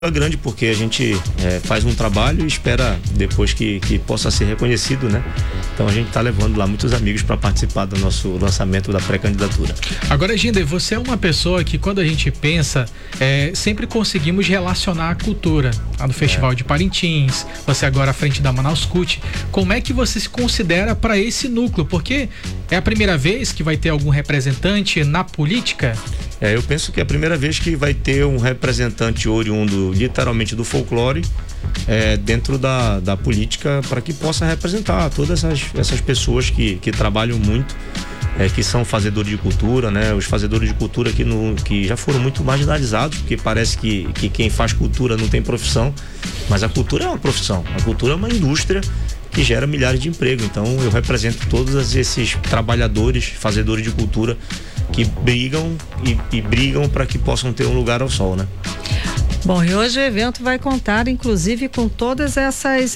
grande, porque a gente faz um trabalho e espera depois que possa ser reconhecido, né? Então a gente está levando lá muitos amigos para participar do nosso lançamento da pré-candidatura. Agora, Ginder, você é uma pessoa que, quando a gente pensa, sempre conseguimos relacionar a cultura do Festival de Parintins, você agora à frente da Manaus CUT. Como é que você se considera para esse núcleo? Porque é a primeira vez que vai ter algum representante na política? Eu penso que é a primeira vez que vai ter um representante oriundo literalmente do folclore dentro da política, para que possa representar todas essas pessoas que trabalham muito, que são fazedores de cultura, né? Os fazedores de cultura que já foram muito marginalizados, porque parece que quem faz cultura não tem profissão, mas a cultura é uma profissão, a cultura é uma indústria que gera milhares de empregos. Então eu represento todos esses trabalhadores, fazedores de cultura que brigam e brigam para que possam ter um lugar ao sol, né? Bom, e hoje o evento vai contar, inclusive, com todas essas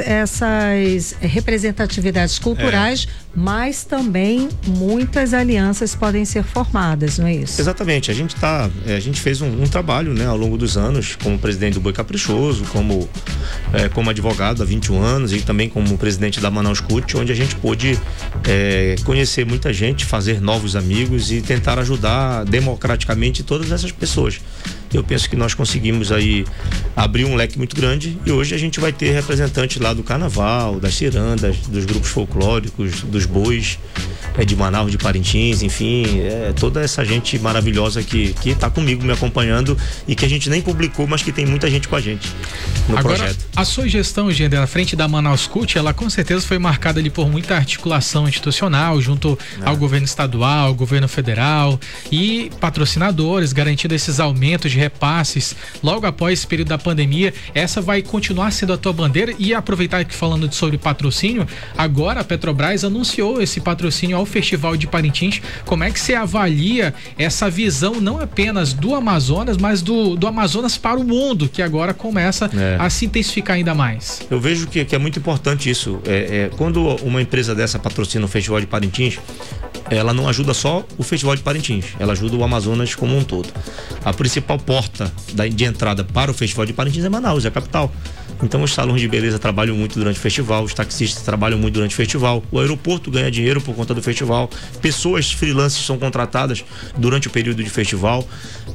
representatividades culturais, mas também muitas alianças podem ser formadas, não é isso? Exatamente. A gente fez um trabalho, né, ao longo dos anos, como presidente do Boi Caprichoso, como advogado há 21 anos e também como presidente da Manaus CUT, onde a gente pôde conhecer muita gente, fazer novos amigos e tentar ajudar democraticamente todas essas pessoas. Eu penso que nós conseguimos aí abrir um leque muito grande, e hoje a gente vai ter representantes lá do carnaval, das cirandas, dos grupos folclóricos, dos bois, de Manaus, de Parintins, enfim, toda essa gente maravilhosa que está comigo me acompanhando e que a gente nem publicou, mas que tem muita gente com a gente no projeto. A sua gestão, Ginder, à frente da Manaus CUT, ela com certeza foi marcada ali por muita articulação institucional junto ao governo estadual, ao governo federal e patrocinadores, garantindo esses aumentos de repasses logo após esse período da pandemia. Essa vai continuar sendo a tua bandeira. E aproveitar que falando sobre patrocínio, agora a Petrobras anunciou esse patrocínio ao Festival de Parintins. Como é que você avalia essa visão não apenas do Amazonas, mas do Amazonas para o mundo, que agora começa a se intensificar ainda mais? Eu vejo que é muito importante isso. Quando uma empresa dessa patrocina o Festival de Parintins, ela não ajuda só o Festival de Parintins, ela ajuda o Amazonas como um todo. A principal porta de entrada para o Festival de Parintins é Manaus, é a capital. Então os salões de beleza trabalham muito durante o festival, os taxistas trabalham muito durante o festival, o aeroporto ganha dinheiro por conta do festival, pessoas freelancers são contratadas durante o período de festival,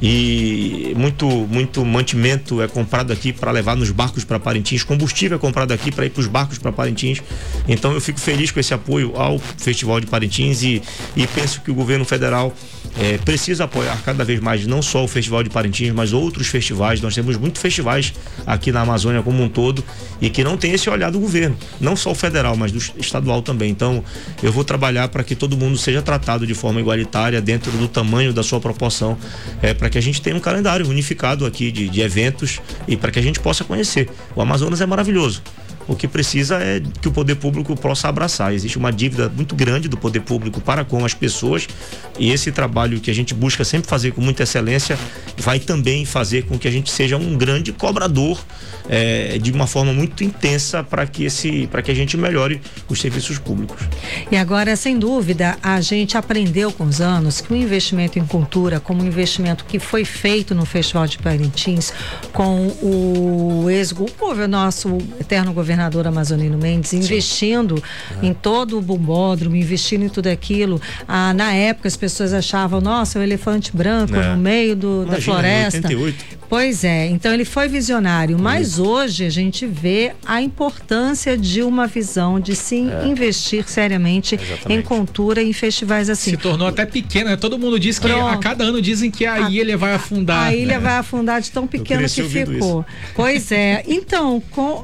e muito mantimento é comprado aqui para levar nos barcos para Parintins, combustível é comprado aqui para ir para os barcos para Parintins. Então eu fico feliz com esse apoio ao Festival de Parintins e penso que o governo federal precisa apoiar cada vez mais não só o Festival de Parintins, mas outros festivais. Nós temos muitos festivais aqui na Amazônia como um todo e que não tem esse olhar do governo, não só o federal, mas do estadual também. Então eu vou trabalhar para que todo mundo seja tratado de forma igualitária dentro do tamanho da sua proporção, para que a gente tenha um calendário unificado aqui de eventos e para que a gente possa conhecer. O Amazonas é maravilhoso. O que precisa é que o poder público possa abraçar. Existe uma dívida muito grande do poder público para com as pessoas, e esse trabalho que a gente busca sempre fazer com muita excelência vai também fazer com que a gente seja um grande cobrador de uma forma muito intensa para que a gente melhore os serviços públicos. E agora, sem dúvida, a gente aprendeu com os anos que o investimento em cultura, como o investimento que foi feito no Festival de Parintins com o nosso eterno governador Amazonino Mendes, investindo em todo o bombódromo, investindo em tudo aquilo. Na época as pessoas achavam, nossa, o elefante branco no meio da floresta. 88. Pois é, então ele foi visionário, mas hoje a gente vê a importância de uma visão de se investir seriamente em cultura, em festivais assim. Se tornou até pequena, né? Todo mundo diz que a cada ano dizem que a ilha vai afundar. A ilha vai afundar de tão pequena que ficou. Pois é, então, com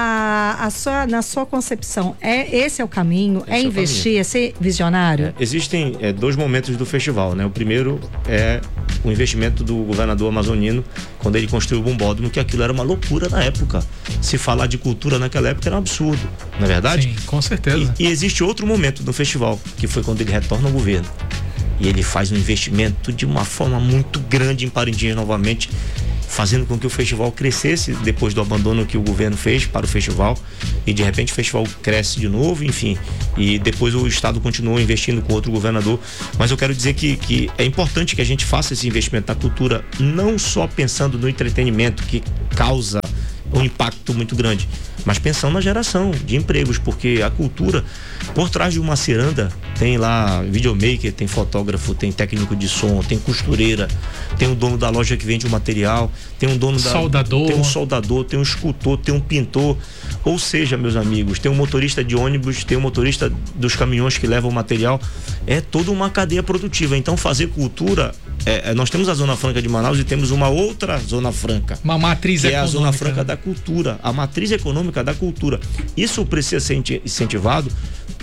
na sua concepção, esse é o caminho? É investir, é ser visionário? Existem dois momentos do festival, né? O primeiro é o investimento do governador amazonino, quando ele construiu o bombódromo, que aquilo era uma loucura na época. Se falar de cultura naquela época era um absurdo, não é verdade? Sim, com certeza. E existe outro momento no festival, que foi quando ele retorna ao governo. E ele faz um investimento de uma forma muito grande em Parintins novamente, fazendo com que o festival crescesse depois do abandono que o governo fez para o festival, e de repente o festival cresce de novo, enfim, e depois o estado continuou investindo com outro governador. Mas eu quero dizer que é importante que a gente faça esse investimento na cultura, não só pensando no entretenimento, que causa um impacto muito grande, mas pensando na geração de empregos, porque a cultura, por trás de uma ciranda, tem lá videomaker, tem fotógrafo, tem técnico de som, tem costureira, tem o dono da loja que vende o material, tem um dono tem um soldador, tem um escultor, tem um pintor. Ou seja, meus amigos, tem um motorista de ônibus, tem um motorista dos caminhões que levam o material. É toda uma cadeia produtiva. Então, fazer cultura, nós temos a Zona Franca de Manaus e temos uma outra Zona Franca, uma matriz econômica, é a Zona Franca da cultura, a matriz econômica da cultura. Isso precisa ser incentivado,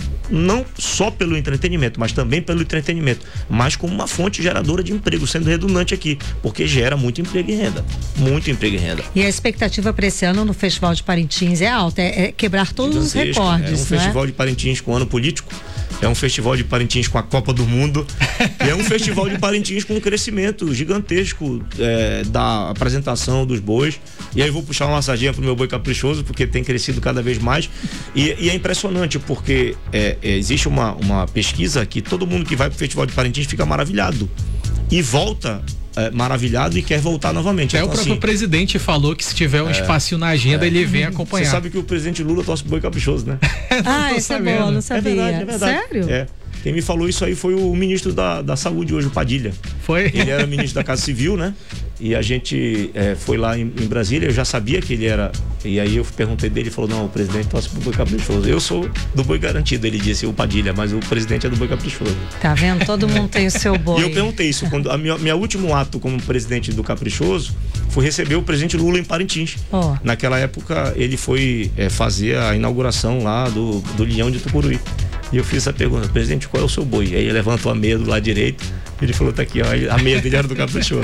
não só pelo entretenimento, mas também pelo entretenimento, mas como uma fonte geradora de emprego, sendo redundante aqui, porque gera muito emprego e renda. Muito emprego e renda. E a expectativa para esse ano no Festival de Parintins é alta, é quebrar todos os recordes. É um festival de Parintins com ano político, é um festival de Parintins com a Copa do Mundo, e é um festival de Parintins com um crescimento gigantesco da apresentação dos bois. E aí eu vou puxar uma sardinha pro meu boi caprichoso, porque tem crescido cada vez mais, e é impressionante, porque existe uma pesquisa que todo mundo que vai pro Festival de Parintins fica maravilhado e volta maravilhado e quer voltar novamente. Então, o próprio presidente falou que se tiver um espacinho na agenda, ele vem acompanhar. Você sabe que o presidente Lula torce pro boi caprichoso, né? Isso é bom, não sabia. É verdade. Sério? Quem me falou isso aí foi o ministro da Saúde hoje, o Padilha. Foi? Ele era ministro da Casa Civil, né? E a gente foi lá em Brasília, eu já sabia que ele era. E aí eu perguntei dele, ele falou: não, o presidente torce pro boi caprichoso. Eu sou do boi garantido, ele disse, o Padilha, mas o presidente é do boi caprichoso. Tá vendo? Todo mundo tem o seu boi. E eu perguntei isso, quando minha último ato como presidente do Caprichoso foi receber o presidente Lula em Parintins. Naquela época ele foi fazer a inauguração lá do Leão de Tucuruí. E eu fiz essa pergunta: presidente, qual é o seu boi? Aí ele levantou a meia do lado direito, ele falou: tá aqui, ó, a meia dele era do Caprichoso.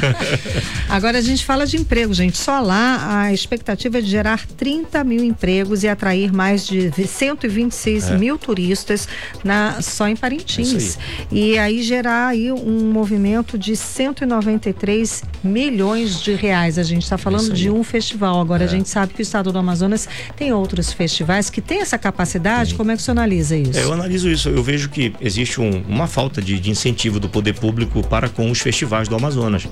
Agora a gente fala de emprego, gente. Só lá a expectativa é de gerar 30 mil empregos e atrair mais de 126 mil turistas só em Parintins. E aí gerar aí um movimento de 193 milhões de reais. A gente está falando de um festival. Agora a gente sabe que o estado do Amazonas tem outros festivais que tem essa capacidade. Como é que você analisa isso? Eu analiso isso, eu vejo que existe uma falta de incentivo do poder público para com os festivais do Amazonas.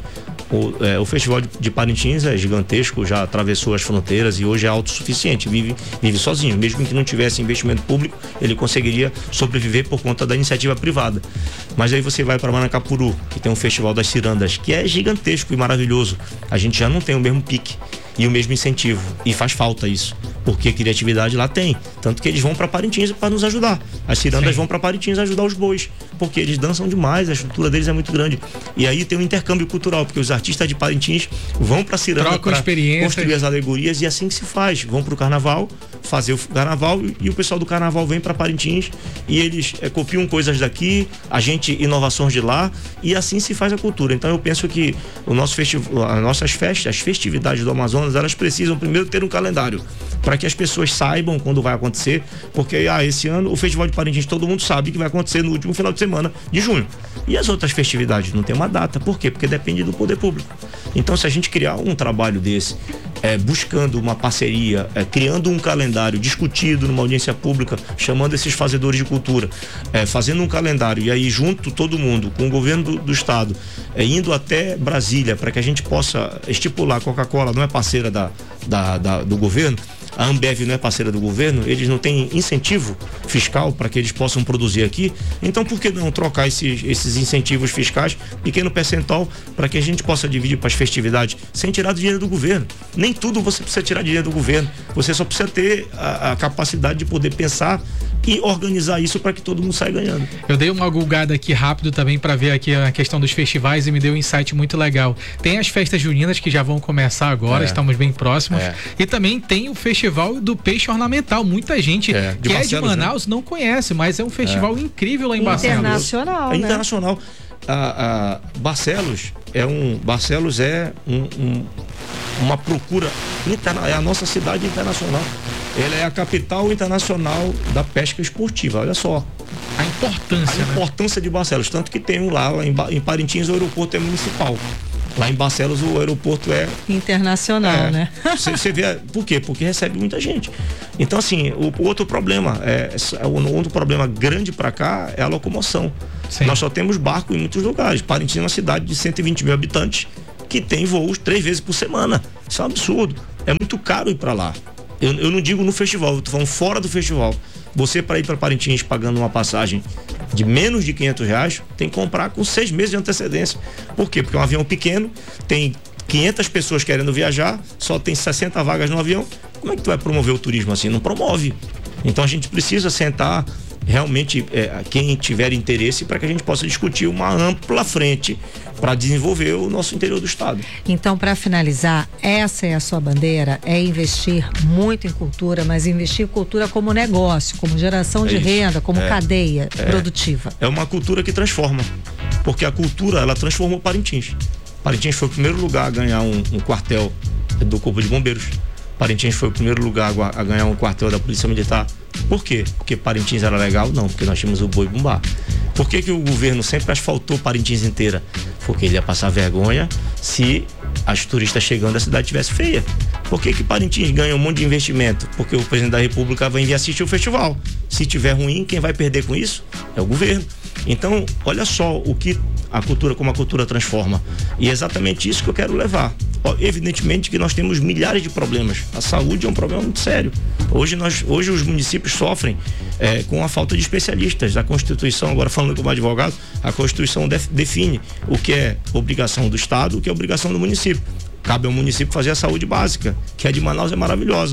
O Festival de Parintins é gigantesco, já atravessou as fronteiras e hoje é autossuficiente, vive sozinho. Mesmo que não tivesse investimento público, ele conseguiria sobreviver por conta da iniciativa privada. Mas aí você vai para Manacapuru, que tem um Festival das Cirandas, que é gigantesco e maravilhoso. A gente já não tem o mesmo pique e o mesmo incentivo, e faz falta isso, porque a criatividade lá tem, tanto que eles vão para Parintins para nos ajudar. As cirandas vão para Parintins ajudar os bois, porque eles dançam demais, a estrutura deles é muito grande. E aí tem um intercâmbio cultural, porque os artistas de Parintins vão para Ciranda para construir as alegorias, e assim que se faz. Vão para o carnaval, fazer o carnaval, e o pessoal do carnaval vem para Parintins e eles copiam coisas daqui, a gente inovações de lá, e assim se faz a cultura. Então eu penso que o nosso festival, as nossas festas, as festividades do Amazonas, elas precisam primeiro ter um calendário para que as pessoas saibam quando vai acontecer, porque esse ano o Festival de Parintins todo mundo sabe que vai acontecer no último final de semana de junho. E as outras festividades não tem uma data. Por quê? Porque depende do poder público. Então, se a gente criar um trabalho desse, buscando uma parceria, criando um calendário discutido numa audiência pública, chamando esses fazedores de cultura, fazendo um calendário, e aí junto todo mundo, com o governo do estado, indo até Brasília, para que a gente possa estipular. A Coca-Cola não é parceira do governo, a Ambev não é parceira do governo, eles não têm incentivo fiscal para que eles possam produzir aqui. Então por que não trocar esses incentivos fiscais, pequeno percentual, para que a gente possa dividir para as festividades sem tirar dinheiro do governo? Nem tudo você precisa tirar dinheiro do governo, você só precisa ter a capacidade de poder pensar e organizar isso para que todo mundo saia ganhando. Eu dei uma gulgada aqui rápido também para ver aqui a questão dos festivais e me deu um insight muito legal. Tem as festas juninas que já vão começar agora, estamos bem próximos, e também tem o Festival do Peixe Ornamental. Muita gente que é de Manaus não conhece, mas é um festival incrível lá em Barcelos. Internacional, né? Internacional. Barcelos é uma procura é a nossa cidade internacional. Ela é a capital internacional da pesca esportiva. Olha só a importância, de Barcelos, tanto que tem lá em Parintins o aeroporto é municipal. Lá em Barcelos o aeroporto é internacional, né? Você vê, por quê? Porque recebe muita gente. Então, assim, o outro problema, outro problema grande para cá é a locomoção. Sim. Nós só temos barco em muitos lugares. Parintins é uma cidade de 120 mil habitantes que tem voos 3 vezes por semana. Isso é um absurdo. É muito caro ir para lá. Eu não digo no festival, eu tô falando fora do festival. Você, para ir para Parintins pagando uma passagem de menos de R$500, tem que comprar com 6 meses de antecedência. Por quê? Porque é um avião pequeno, tem 500 pessoas querendo viajar, só tem 60 vagas no avião. Como é que tu vai promover o turismo assim? Não promove. Então a gente precisa sentar realmente quem tiver interesse para que a gente possa discutir uma ampla frente para desenvolver o nosso interior do estado. Então, para finalizar, essa é a sua bandeira, é investir muito em cultura, mas investir em cultura como negócio, como geração de renda, como cadeia produtiva. É uma cultura que transforma, porque a cultura, ela transformou Parintins. Parintins foi o primeiro lugar a ganhar um quartel do Corpo de Bombeiros. Parintins foi o primeiro lugar a ganhar um quartel da Polícia Militar. Por quê? Porque Parintins era legal? Não, porque nós tínhamos o Boi-Bumbá. Por que o governo sempre asfaltou Parintins inteira? Porque ele ia passar vergonha se as turistas chegando a cidade estivesse feia. Por que Parintins ganha um monte de investimento? Porque o presidente da República vai vir assistir o festival. Se tiver ruim, quem vai perder com isso? É o governo. Então, olha só o que como a cultura transforma. E é exatamente isso que eu quero levar. Evidentemente que nós temos milhares de problemas. A saúde é um problema muito sério. Hoje os municípios sofrem com a falta de especialistas. A Constituição, agora falando como advogado, a Constituição define o que é obrigação do Estado, o que é obrigação do município. Cabe ao município fazer a saúde básica, que a de Manaus é maravilhosa.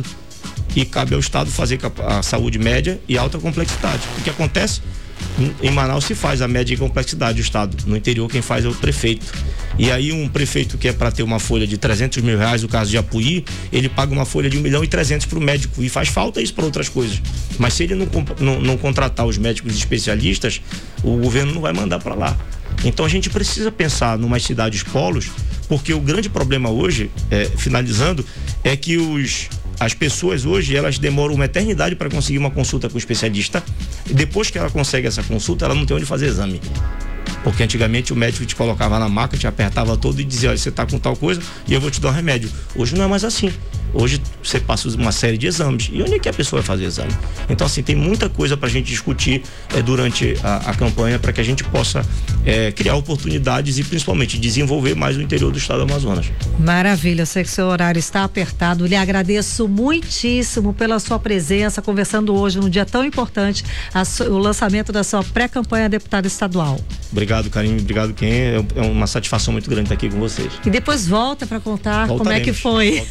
E cabe ao Estado fazer a saúde média e alta complexidade. O que acontece? Em Manaus se faz a média e complexidade do estado. No interior quem faz é o prefeito. E aí um prefeito que é para ter uma folha de R$300 mil, no caso de Apuí, ele paga uma folha de 1.300.000 para o médico. E faz falta isso para outras coisas. Mas se ele não contratar os médicos especialistas, o governo não vai mandar para lá. Então a gente precisa pensar numas cidades polos, porque o grande problema hoje, finalizando, é que as pessoas hoje, elas demoram uma eternidade para conseguir uma consulta com o especialista, e depois que ela consegue essa consulta, ela não tem onde fazer exame. Porque antigamente o médico te colocava na maca, te apertava todo e dizia, olha, você tá com tal coisa e eu vou te dar um remédio. Hoje não é mais assim. Hoje você passa uma série de exames. E onde é que a pessoa vai fazer exame? Então, assim, tem muita coisa para a gente discutir durante a campanha para que a gente possa criar oportunidades e principalmente desenvolver mais o interior do estado do Amazonas. Maravilha, eu sei que o seu horário está apertado. Lhe agradeço muitíssimo pela sua presença, conversando hoje num dia tão importante, o lançamento da sua pré-campanha a deputado estadual. Obrigado, Karine, obrigado, Ken. É uma satisfação muito grande estar aqui com vocês. E depois volta para contar como é que foi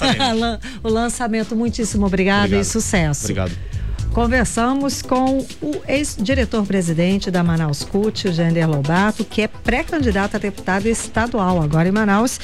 o lançamento. Muitíssimo obrigado e sucesso. Obrigado. Conversamos com o ex-diretor-presidente da Manaus CUT, o Jander Lobato, que é pré-candidato a deputado estadual, agora em Manaus,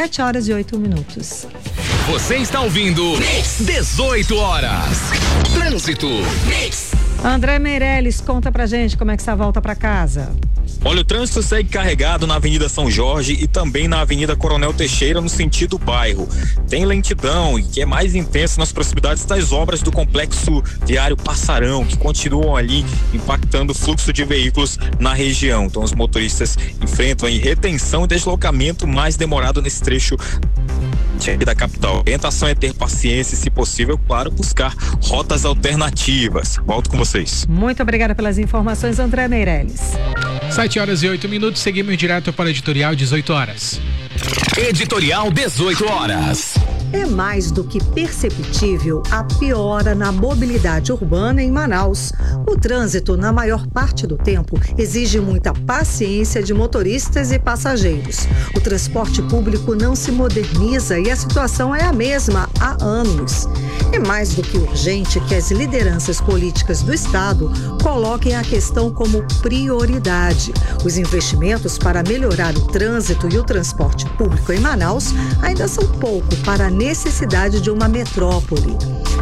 7h08. Você está ouvindo 18 horas. Trânsito. André Meirelles, conta pra gente como é que você volta pra casa. Olha, o trânsito segue carregado na Avenida São Jorge e também na Avenida Coronel Teixeira, no sentido bairro. Tem lentidão e que é mais intenso nas proximidades das obras do complexo viário Passarão, que continuam ali impactando o fluxo de veículos na região. Então os motoristas enfrentam aí retenção e deslocamento mais demorado nesse trecho da capital. A orientação é ter paciência e, se possível, claro, buscar rotas alternativas. Volto com vocês. Muito obrigada pelas informações, André Meirelles. 7h08, seguimos direto para o editorial 18 horas. Editorial 18 horas. É mais do que perceptível a piora na mobilidade urbana em Manaus. O trânsito, na maior parte do tempo, exige muita paciência de motoristas e passageiros. O transporte público não se moderniza e a situação é a mesma há anos. É mais do que urgente que as lideranças políticas do Estado coloquem a questão como prioridade. Os investimentos para melhorar o trânsito e o transporte público em Manaus ainda são pouco para a necessidade de uma metrópole.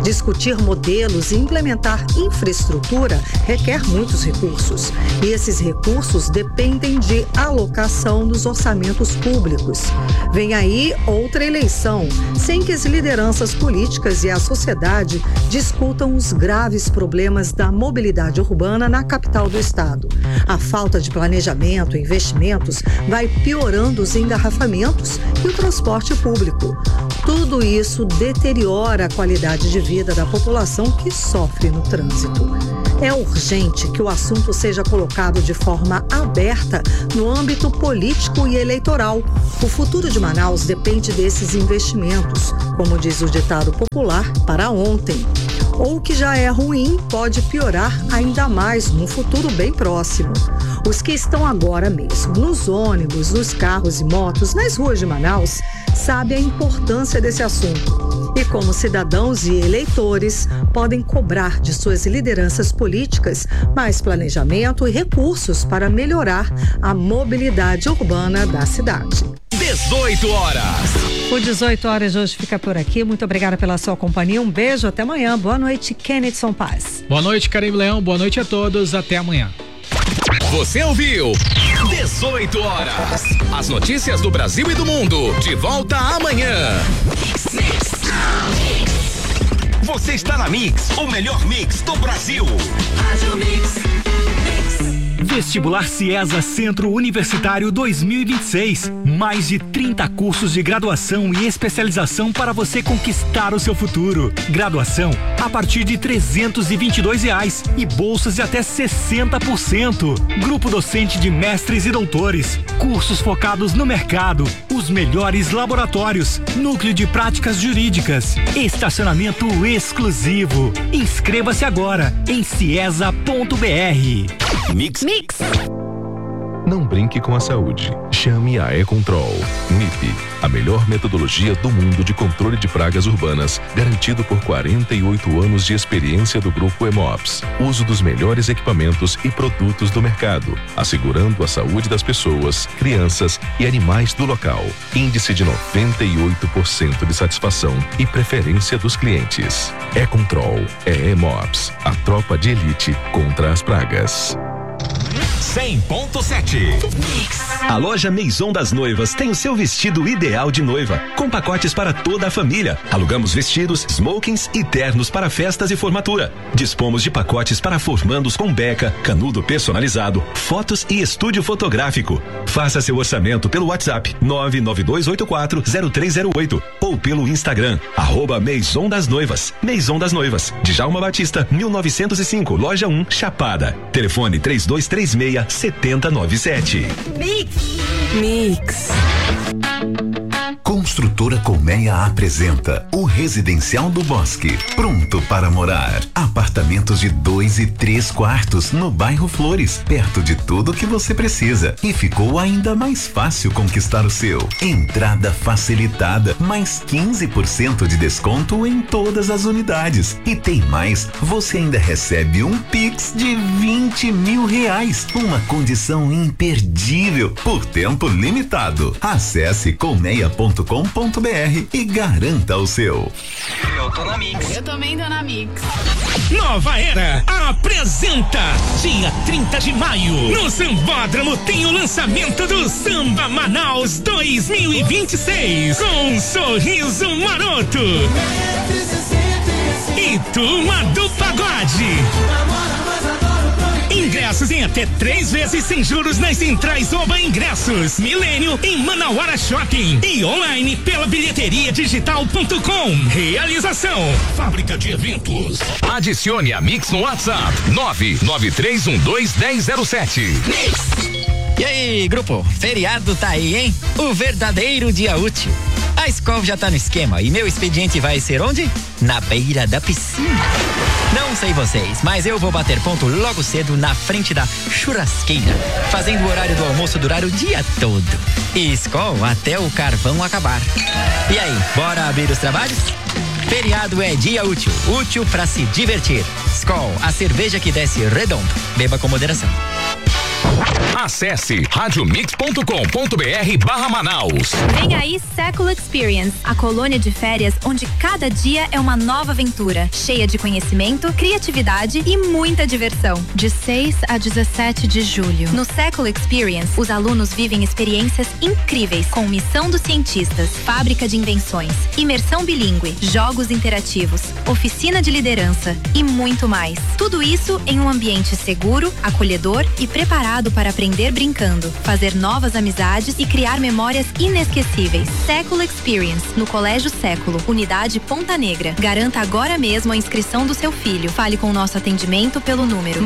Discutir modelos e implementar infraestrutura requer muitos recursos. E esses recursos dependem de alocação dos orçamentos públicos. Vem aí outra eleição, sem que as lideranças políticas e a sociedade discutam os graves problemas da mobilidade urbana na capital do estado. A falta de planejamento e investimentos vai piorando os engarrafamentos e o transporte público. Tudo isso deteriora a qualidade de vida da população que sofre no trânsito. É urgente que o assunto seja colocado de forma aberta no âmbito político e eleitoral. O futuro de Manaus depende desses investimentos, como diz o ditado popular, para ontem. Ou o que já é ruim pode piorar ainda mais num futuro bem próximo. Os que estão agora mesmo nos ônibus, nos carros e motos, nas ruas de Manaus, sabem a importância desse assunto. E como cidadãos e eleitores, podem cobrar de suas lideranças políticas mais planejamento e recursos para melhorar a mobilidade urbana da cidade. 18 horas. O 18 horas de hoje fica por aqui. Muito obrigada pela sua companhia. Um beijo, até amanhã. Boa noite, Kennethson Paz. Boa noite, Caribe Leão. Boa noite a todos. Até amanhã. Você ouviu 18 horas. As notícias do Brasil e do mundo. De volta amanhã. Você está na Mix, o melhor mix do Brasil. Vestibular Ciesa Centro Universitário 2026. Mais de 30 cursos de graduação e especialização para você conquistar o seu futuro. Graduação a partir de R$322 e bolsas de até 60%. Grupo docente de mestres e doutores. Cursos focados no mercado. Os melhores laboratórios. Núcleo de práticas jurídicas. Estacionamento exclusivo. Inscreva-se agora em ciesa.br. Mix. Não brinque com a saúde. Chame a E-Control. MIP, a melhor metodologia do mundo de controle de pragas urbanas, garantido por 48 anos de experiência do Grupo Hemops. Uso dos melhores equipamentos e produtos do mercado, assegurando a saúde das pessoas, crianças e animais do local. Índice de 98% de satisfação e preferência dos clientes. E-Control é Hemops, a tropa de elite contra as pragas. 100.7. A loja Maison das Noivas tem o seu vestido ideal de noiva, com pacotes para toda a família. Alugamos vestidos, smokings e ternos para festas e formatura. Dispomos de pacotes para formandos com beca, canudo personalizado, fotos e estúdio fotográfico. Faça seu orçamento pelo WhatsApp 992840308 ou pelo Instagram @Maison das Noivas. Maison das Noivas, Djalma Batista, 1905, loja 1, Chapada. Telefone 3236-7097. Mix. Construtora Colmeia apresenta o Residencial do Bosque, pronto para morar. Apartamentos de 2 e 3 quartos no bairro Flores, perto de tudo que você precisa. E ficou ainda mais fácil conquistar o seu. Entrada facilitada, mais 15% de desconto em todas as unidades. E tem mais, você ainda recebe um Pix de R$20 mil. Uma condição imperdível, por tempo limitado. Acesse colmeia.com.br e garanta o seu. Eu tô na Mix. Eu também tô na Mix. Nova Era apresenta dia 30 de maio no Sambódromo tem o lançamento do Samba Manaus 2026 com um sorriso maroto e turma do pagode. Ingressos em até 3 vezes sem juros nas centrais Oba Ingressos, Milênio em Manauara Shopping e online pela bilheteriadigital.com. Realização Fábrica de Eventos. Adicione a Mix no WhatsApp 993121007. E aí, grupo, feriado tá aí, hein? O verdadeiro dia útil. A Skol já tá no esquema e meu expediente vai ser onde? Na beira da piscina. Não sei vocês, mas eu vou bater ponto logo cedo na frente da churrasqueira, fazendo o horário do almoço durar o dia todo. E Skol até o carvão acabar. E aí, bora abrir os trabalhos? Feriado é dia útil, útil pra se divertir. Skol, a cerveja que desce redondo. Beba com moderação. Acesse radiomix.com.br/Manaus. Vem aí Século Experience, a colônia de férias onde cada dia é uma nova aventura, cheia de conhecimento, criatividade e muita diversão. De 6 a 17 de julho. No Século Experience, os alunos vivem experiências incríveis com missão dos cientistas, fábrica de invenções, imersão bilíngue, jogos interativos, oficina de liderança e muito mais. Tudo isso em um ambiente seguro, acolhedor e preparado para aprender brincando, fazer novas amizades e criar memórias inesquecíveis. Século Experience, no Colégio Século, Unidade Ponta Negra. Garanta agora mesmo a inscrição do seu filho. Fale com o nosso atendimento pelo número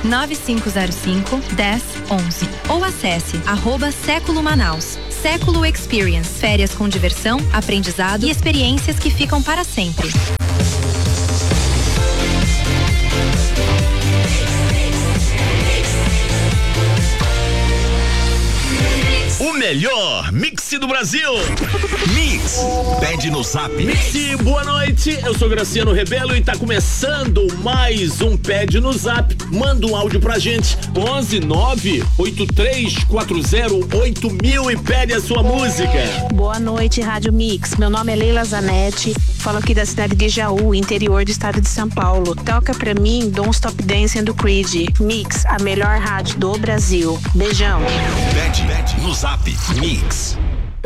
99505-1011 ou acesse @Século Manaus. Século Experience, férias com diversão, aprendizado e experiências que ficam para sempre. O melhor mix do Brasil. Mix, pede no zap. Mix, boa noite. Eu sou Graciano Rebelo e tá começando mais um Pede no Zap. Manda um áudio pra gente. 11983408000 e pede a sua música. Boa noite, Rádio Mix. Meu nome é Leila Zanetti. Falo aqui da cidade de Jaú, interior do estado de São Paulo. Toca pra mim Don't Stop Dancing do Creed. Mix, a melhor rádio do Brasil. Beijão. Pede no zap. Mix.